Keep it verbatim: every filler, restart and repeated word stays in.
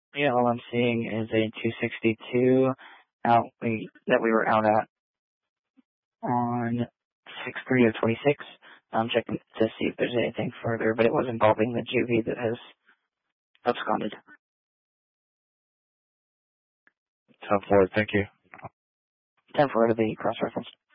Yeah, all I'm seeing is a two sixty-two out we, that we were out at on six three of twenty-six. I'm checking to see if there's anything further, but it was involving the juvie that has absconded. ten four, thank you. ten four to the cross-reference.